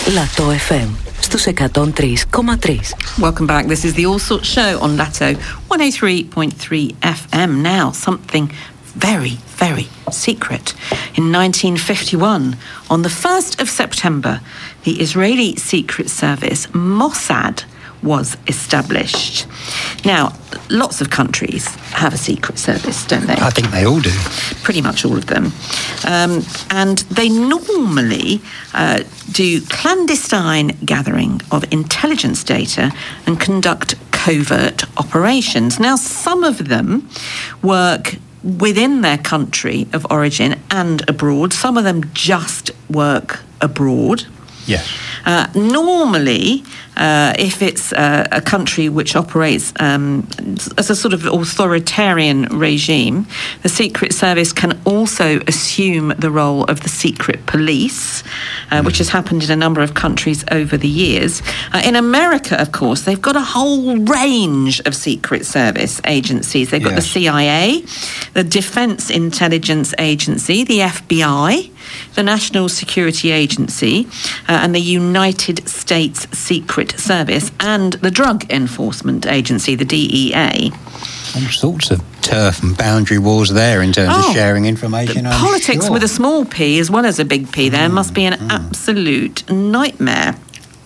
Lato FM στους 103,3. Welcome back. This is the All Sorts Show on Lato 103.3 FM. Now, something very, very secret. In 1951, on the 1st of September, the Israeli Secret Service, Mossad, was established. Now, lots of countries have a secret service, don't they? I think they all do. Pretty much all of them. And they normally do clandestine gathering of intelligence data and conduct covert operations. Now, some of them work within their country of origin and abroad. Some of them just work abroad. Yes. Normally, if it's a country which operates as a sort of authoritarian regime, the Secret Service can also assume the role of the secret police, which has happened in a number of countries over the years. In America, of course, they've got a whole range of Secret Service agencies. They've got the CIA, the Defense Intelligence Agency, the FBI, the National Security Agency, and the United States Secret Service, and the Drug Enforcement Agency, the DEA. All sorts of turf and boundary wars there in terms of sharing information. Politics with a small p as well as a big P there must be an absolute nightmare.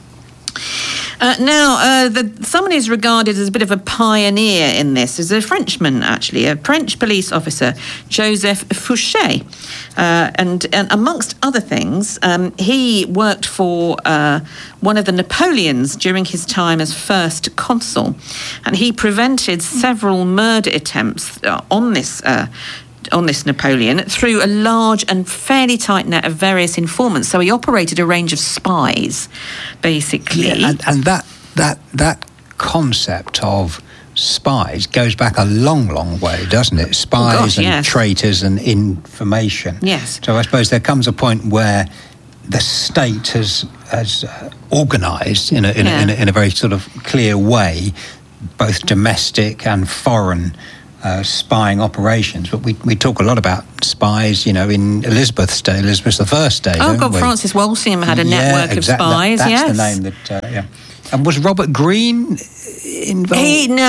Someone is regarded as a bit of a pioneer in this is a Frenchman, actually, a French police officer, Joseph Fouché. And amongst other things, he worked for one of the Napoleons during his time as first consul. And he prevented several murder attempts on this Napoleon through a large and fairly tight net of various informants. So he operated a range of spies, basically. Yeah, and that concept of spies goes back a long, long way, doesn't it? Spies and traitors and information. Yes. So I suppose there comes a point where the state has organised in a very sort of clear way both domestic and foreign spying operations, but we talk a lot about spies, in Elizabeth's day, Elizabeth I's day. Oh God, Francis Walsingham had a network of spies. That's the name that. And was Robert Greene involved?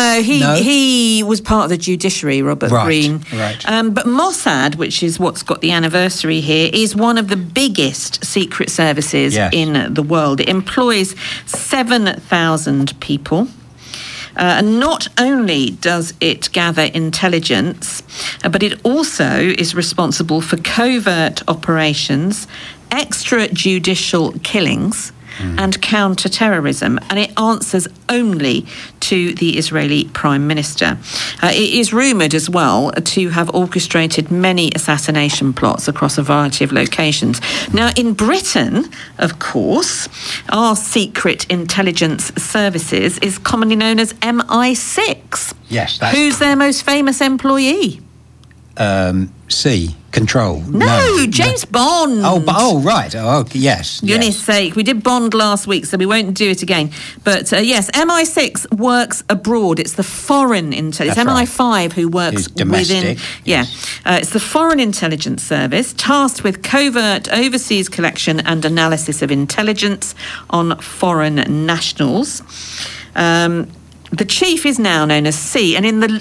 He was part of the judiciary. Robert Greene. Right. But Mossad, which is what's got the anniversary here, is one of the biggest secret services in the world. It employs 7,000 people. And not only does it gather intelligence, but it also is responsible for covert operations, extrajudicial killings, and counter-terrorism, and it answers only to the Israeli Prime Minister. It is rumoured as well to have orchestrated many assassination plots across a variety of locations. Now, in Britain, of course, our secret intelligence services is commonly known as MI6. Yes. Who's their most famous employee? C. Control. No, James Bond. Oh, right. Oh, yes. Goodness sake, we did Bond last week, so we won't do it again. But yes, MI6 works abroad. It's the foreign intelligence. It's MI5 who works domestic, within. It's the Foreign Intelligence Service tasked with covert overseas collection and analysis of intelligence on foreign nationals. The chief is now known as C, and in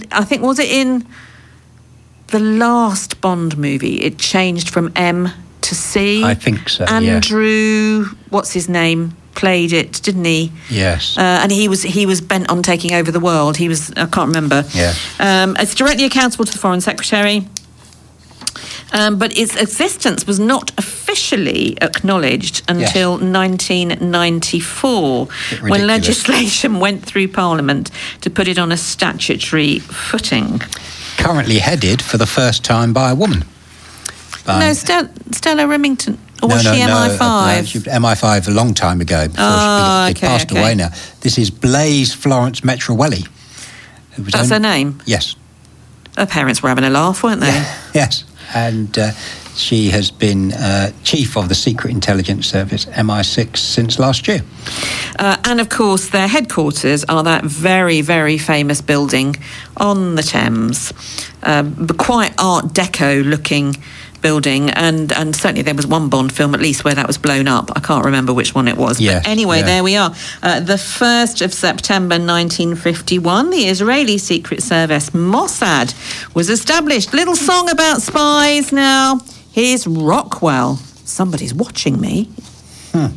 the last Bond movie, it changed from M to C. I think so, Andrew, what's his name, played it, didn't he? Yes. And he was bent on taking over the world. I can't remember. Yeah. It's directly accountable to the Foreign Secretary. But its existence was not officially acknowledged until 1994, when legislation went through Parliament to put it on a statutory footing. Currently headed for the first time by a woman. Stella Remington. Or was she MI5? No, she was MI5 a long time ago. Before she passed away now. This is Blaise Florence Metrawelli. That's her name? Yes. Her parents were having a laugh, weren't they? Yes. And she has been chief of the Secret Intelligence Service, MI6, since last year. And, of course, their headquarters are that very, very famous building on the Thames. Quite Art Deco-looking building, and certainly there was one Bond film at least where that was blown up. I can't remember which one it was. Yes, but anyway, there we are. The 1st of September 1951, the Israeli Secret Service Mossad was established. Little song about spies now. Here's Rockwell. Somebody's watching me.